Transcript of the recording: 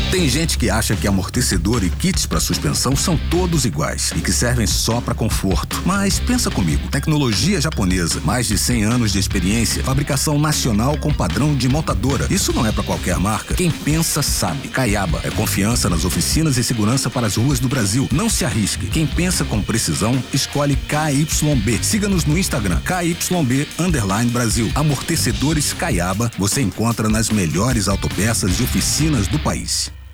Tem gente que acha que amortecedor e kits para suspensão são todos iguais e que servem só para conforto. Mas pensa comigo, tecnologia japonesa, mais de 100 anos de experiência, fabricação nacional com padrão de montadora. Isso não é para qualquer marca. Quem pensa sabe. Kayaba é confiança nas oficinas e segurança para as ruas do Brasil. Não se arrisque. Quem pensa com precisão, escolhe KYB. Siga-nos no Instagram, KYB_Brasil. Amortecedores Kayaba você encontra nas melhores autopeças e oficinas do país.